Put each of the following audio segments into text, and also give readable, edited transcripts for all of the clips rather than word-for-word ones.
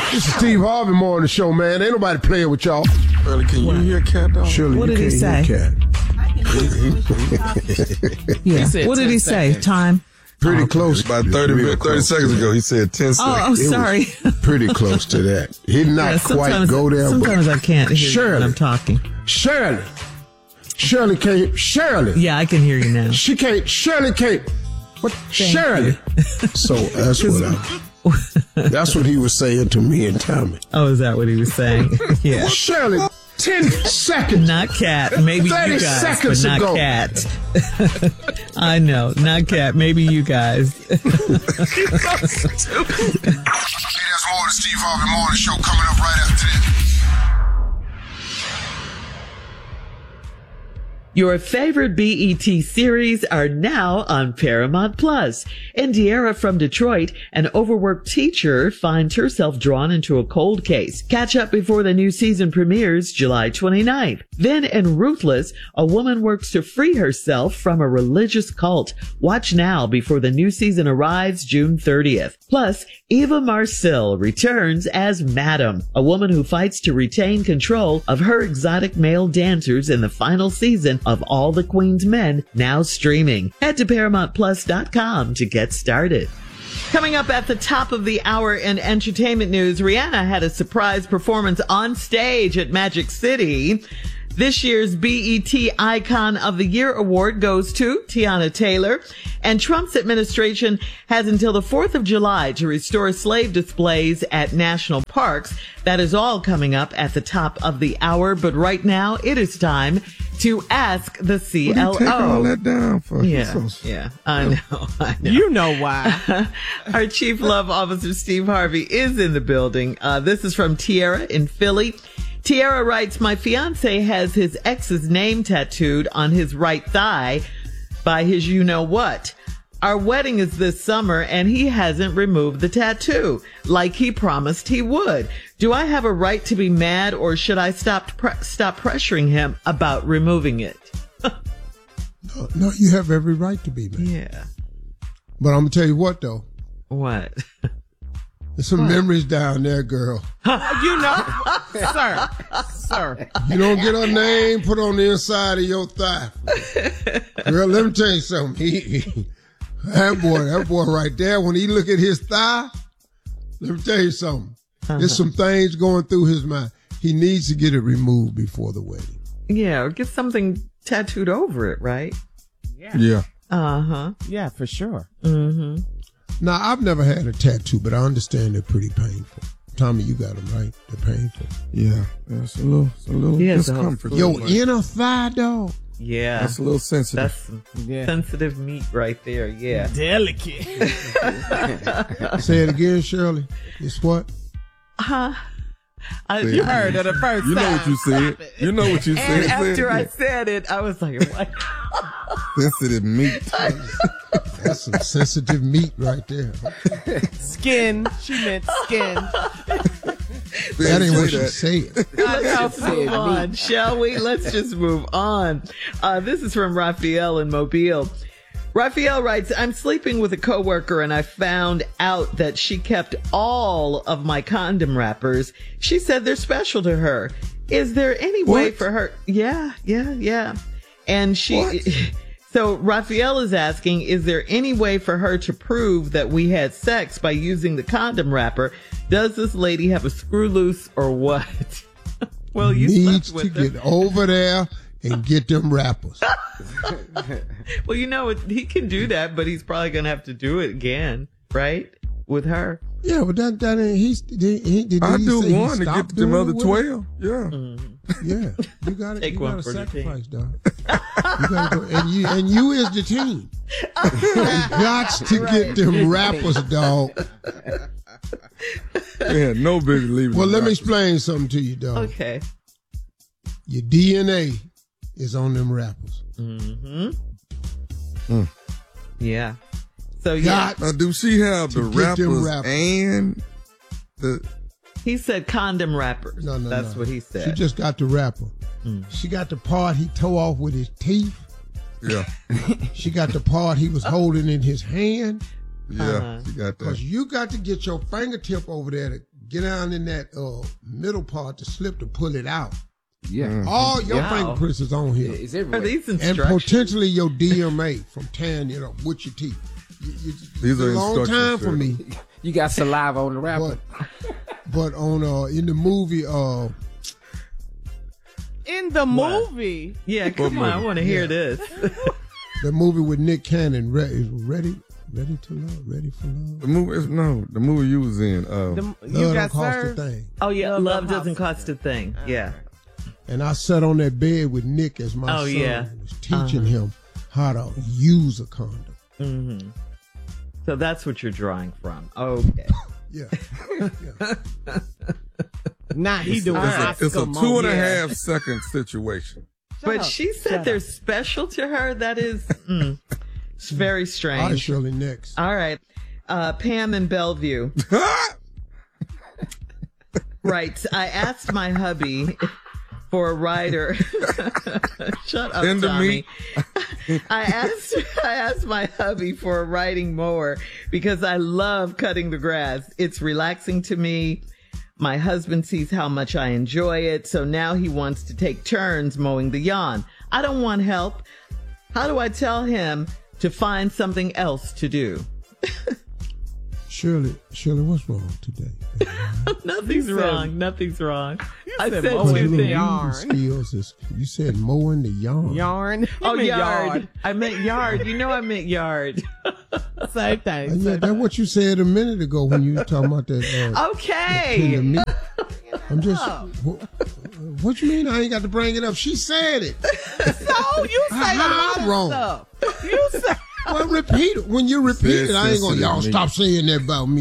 This is Steve Harvey Morning Show, man. Ain't nobody playing with y'all. Shirley, can you hear Cat, dog? Shirley, What did he say? Yeah. What did he say? Time? Pretty close. About 30 seconds ago, he said 10 seconds. Oh, I'm sorry. Pretty close to that. He did not quite go there. Sometimes I can't hear when I'm talking. Shirley can't. Shirley. Yeah, I can hear you now. She can't. Shirley can't. What? Shirley. So that's what he was saying to me and Tommy. Oh, is that what he was saying? Yeah. Shirley, 10 seconds. Not Cat. Maybe 30 you guys, seconds but not ago. Cat. I know. Not Cat. Maybe you guys. Hey, there's more of the Steve Harvey Morning Show coming up right after this. Your favorite BET series are now on Paramount Plus. Indiera from Detroit, an overworked teacher, finds herself drawn into a cold case. Catch up before the new season premieres July 29th. Then in Ruthless, a woman works to free herself from a religious cult. Watch now before the new season arrives June 30th. Plus, Eva Marcille returns as Madam, a woman who fights to retain control of her exotic male dancers in the final season of All the Queen's Men, now streaming. Head to ParamountPlus.com to get started. Coming up at the top of the hour in entertainment news, Rihanna had a surprise performance on stage at Magic City. This year's BET Icon of the Year award goes to Tiana Taylor, and Trump's administration has until the 4th of July to restore slave displays at national parks. That is all coming up at the top of the hour, but right now it is time to ask the CLO. What do you take all that down for? Yeah, I know. You know why. Our Chief Love Officer, Steve Harvey, is in the building. This is from Tierra in Philly. Tierra writes, my fiance has his ex's name tattooed on his right thigh by his you-know-what. Our wedding is this summer, and he hasn't removed the tattoo, like he promised he would. Do I have a right to be mad, or should I stop pressuring him about removing it? No, you have every right to be mad. Yeah. But I'm going to tell you what, though. What? There's some memories down there, girl. You know, sir. You don't get her name put on the inside of your thigh. Girl, let me tell you something. That boy right there, when he look at his thigh, let me tell you something. There's some things going through his mind. He needs to get it removed before the wedding. Yeah, or get something tattooed over it, right? Yeah. Uh-huh. Yeah, for sure. Mm-hmm. Now, I've never had a tattoo, but I understand they're pretty painful. Tommy, you got them, right? They're painful. Yeah. It's a little discomfort. Your inner thigh, dog. Yeah. That's a little sensitive. That's some sensitive meat right there, yeah. Delicate. Say it again, Shirley. It's what? You heard it the first time. You know what you said. You know what you said. And after I said it, I was like, what? Sensitive meat. That's some sensitive meat right there. Skin. She meant skin. That ain't what she said. Let's move on, shall we? Let's just move on. This is from Raphael in Mobile. Raphael writes, I'm sleeping with a coworker and I found out that she kept all of my condom wrappers. She said they're special to her. Is there any way for her? Yeah. And so Raphael is asking, is there any way for her to prove that we had sex by using the condom wrapper? Does this lady have a screw loose or what? Well, you needs slept with to her. get over there and get them wrappers. Well, you know, he can do that, but he's probably going to have to do it again, right? With her. Yeah, but that ain't, I do one to get them other 12. Yeah. Mm-hmm. Yeah. You got to Take one for the sacrifice, dog. You got to go, and you is the team. You got to get them wrappers, dog. Yeah, no bigger leaving. Well, let me explain something to you, dog. Okay. Your DNA is on them wrappers. Mm-hmm. Yeah. So, yeah. Now, do she have the wrappers and the... He said condom wrappers. No. That's what he said. She just got the wrapper. She got the part he tore off with his teeth. Yeah. She got the part he was holding in his hand. Yeah, she got that. Because you got to get your fingertip over there to get down in that middle part to slip to pull it out. Yeah. All your fingerprints is on here. Is everywhere. Are these And instructions? potentially your DMA from tearing it up with your teeth. These are a long instructions, time sir. for me. You got saliva on the wrapper. But on in the movie In the movie. Yeah, come on. I want to hear this. the movie with Nick Cannon, Ready to Love, Ready for Love. The movie you was in. You Love got don't cost a served. thing. Oh, yeah. Love Love don't doesn't cost a thing. Yeah. And I sat on that bed with Nick as my son. Yeah. And was teaching him how to use a condom. Mm-hmm. So that's what you're drawing from. Okay. Yeah. Nah, he doing It's a Oscar 2.5 second situation. But she said they're special to her. That is it's very All right, strange. Shirley, next. All right. Pam in Bellevue. Right. I asked my hubby for a rider. Shut up, Into Tommy. me. I asked my hubby for a riding mower because I love cutting the grass. It's relaxing to me. My husband sees how much I enjoy it, so now he wants to take turns mowing the lawn. I don't want help. How do I tell him to find something else to do? Shirley, what's wrong today? Nothing's wrong. Nothing's wrong. I said said mowing two the things. yarn. Skills is, you said mowing the yarn. Yarn. Oh, You mean yard. I meant yard. You know I meant yard. Same thing. Yeah, that's what you said a minute ago when you were talking about that. Okay. the meat. I'm just. What you mean? I ain't got to bring it up. She said it. So you say a lot of wrong? stuff. You say. Well, repeat it. When you repeat Said it, I ain't gonna. Y'all sensitive stop saying that about me.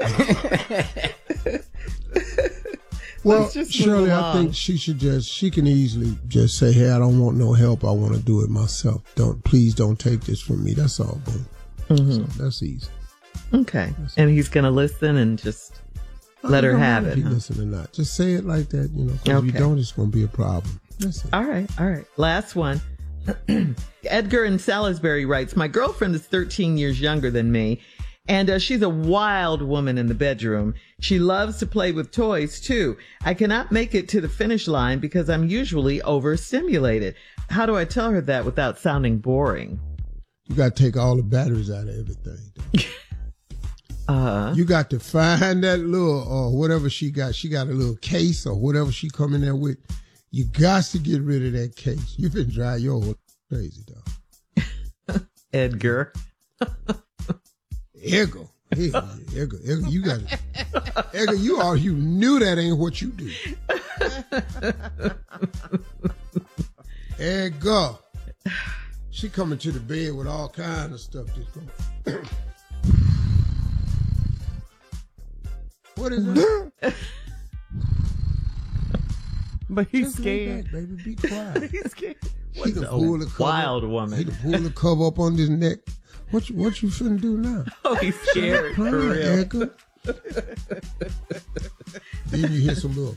Well, Let's just Shirley, move I along. think she can easily just say, "Hey, I don't want no help. I want to do it myself. Please don't take this from me." That's all, boom. Mm-hmm. So that's easy. Okay. And he's going to listen and just let her It don't have matter it. if Huh? he listen or not. Just say it like that, you know. Because if you Okay. don't, it's gonna be a problem. That's it. All right. Last one. Edgar in Salisbury writes, my girlfriend is 13 years younger than me, and she's a wild woman in the bedroom. She loves to play with toys, too. I cannot make it to the finish line because I'm usually overstimulated. How do I tell her that without sounding boring? You got to take all the batteries out of everything. Uh-huh. You got to find that little, whatever she got. She got a little case or whatever she come in there with. You got to get rid of that case. You've been driving your whole crazy, dog. Edgar. Edgar, you got it. Edgar, you knew that ain't what you do. Edgar, she coming to the bed with all kinds of stuff just going. What is that? But he's Just lay scared. back, baby. Be quiet. He's scared. He can pull the cover. Wild He woman. can pull the cover up on his neck. What you finna do now? Oh, he's scared for Crying, real. Edgar. Then you hear some little.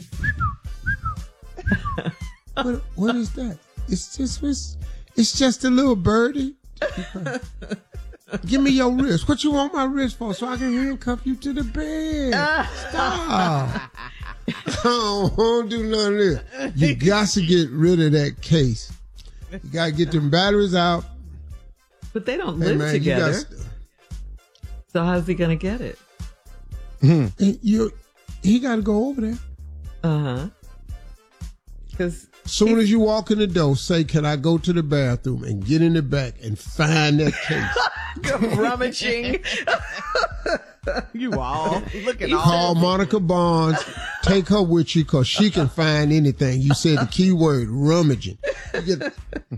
What is that? It's just a little birdie. Give me your wrist. What you want my wrist for? So I can handcuff you to the bed. Stop. I don't do none of this. You got to get rid of that case. You got to get them batteries out. But they don't Hey, live man, together. you So how's he going to get it? got he got to go over there. Uh-huh. Because As soon as you walk in the door, say, "Can I go to the bathroom?" and get in the back and find that case. rummaging. You all looking all. Call Monica Barnes. Take her with you because she can find anything. You said the key word, rummaging. You get-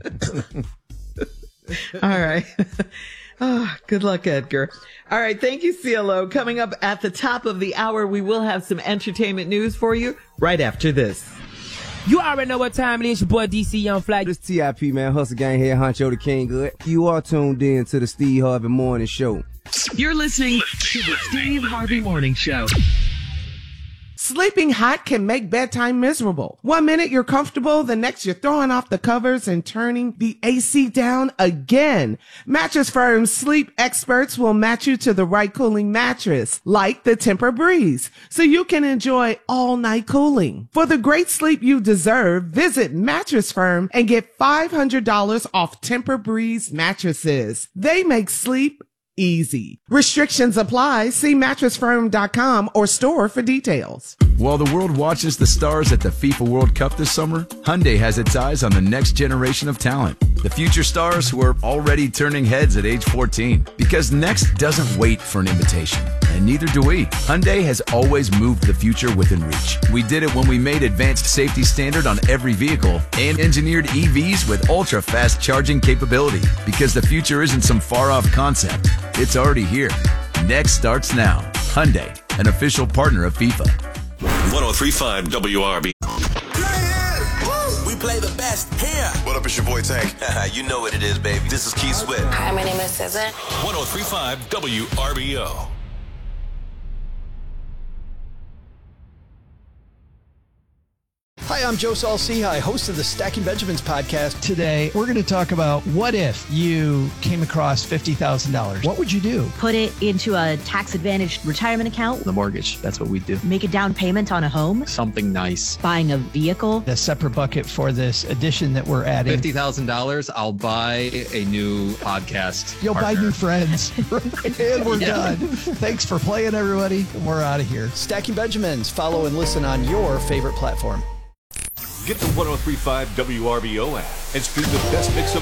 All right. Oh, good luck, Edgar. All right. Thank you, CLO. Coming up at the top of the hour, we will have some entertainment news for you right after this. You already know what time it is. Your boy DC Young Flag. This TIP, man. Hustle Gang here, Honcho the King Good. You are tuned in to the Steve Harvey Morning Show. You're listening to the Steve Harvey Morning Show. Sleeping hot can make bedtime miserable. 1 minute you're comfortable, the next you're throwing off the covers and turning the AC down again. Mattress Firm's sleep experts will match you to the right cooling mattress, like the Tempur-Breeze, so you can enjoy all-night cooling. For the great sleep you deserve, visit Mattress Firm and get $500 off Tempur-Breeze mattresses. They make sleep easy. Restrictions apply. See mattressfirm.com or store for details. While the world watches the stars at the FIFA World Cup this summer, Hyundai has its eyes on the next generation of talent. The future stars who are already turning heads at age 14. Because next doesn't wait for an invitation. And neither do we. Hyundai has always moved the future within reach. We did it when we made advanced safety standard on every vehicle and engineered EVs with ultra-fast charging capability. Because the future isn't some far-off concept. It's already here. Next starts now. Hyundai, an official partner of FIFA. 103.5 WRB. We play the best here. What up, it's your boy Tank. You know what it is, baby. This is Keith Sweat. Hi, my name is SZA. 103.5 WRBO. Hi, I'm Joe Saul-Sehy, host of the Stacking Benjamins podcast. Today, we're going to talk about what if you came across $50,000? What would you do? Put it into a tax-advantaged retirement account. The mortgage, that's what we do. Make a down payment on a home. Something nice. Buying a vehicle. A separate bucket for this addition that we're adding. $50,000, I'll buy a new podcast. You'll partner. buy new friends. And we're done. Thanks for playing, everybody. We're out of here. Stacking Benjamins. Follow and listen on your favorite platform. Get the 103.5 WRBO app and stream the best mix of